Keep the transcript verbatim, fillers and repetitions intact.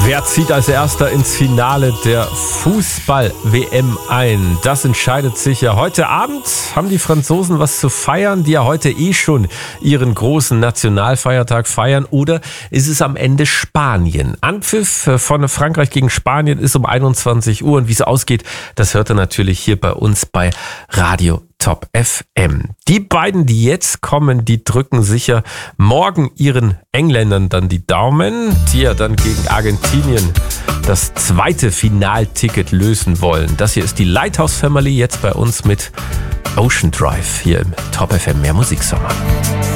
Wer zieht als Erster ins Finale der Fußball-W M ein? Das entscheidet sich ja heute Abend. Haben die Franzosen was zu feiern, die ja heute eh schon ihren großen Nationalfeiertag feiern? Oder ist es am Ende Spanien? Anpfiff von Frankreich gegen Spanien ist um einundzwanzig Uhr. Und wie es ausgeht, das hört ihr natürlich hier bei uns bei Radio Top F M. Die beiden, die jetzt kommen, die drücken sicher morgen ihren Engländern dann die Daumen, die ja dann gegen Argentinien das zweite Finalticket lösen wollen. Das hier ist die Lighthouse Family, jetzt bei uns mit Ocean Drive hier im Top F M Mehr Musiksommer.